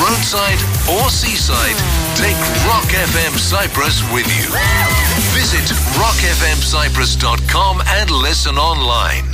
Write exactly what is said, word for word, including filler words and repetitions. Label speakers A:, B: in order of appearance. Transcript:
A: roadside or seaside, take Rock F M Cyprus with you. Visit rock f m cyprus dot com and listen online.